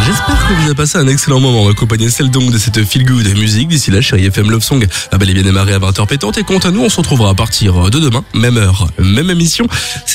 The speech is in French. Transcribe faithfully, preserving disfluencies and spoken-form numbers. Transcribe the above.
J'espère que vous avez passé un excellent moment accompagné celle donc de cette feel good musique. D'ici là, chérie F M Love Song a bel et bien démarré à vingt heures pétantes et quant à nous, on se retrouvera à partir de demain, même heure, même émission. C'est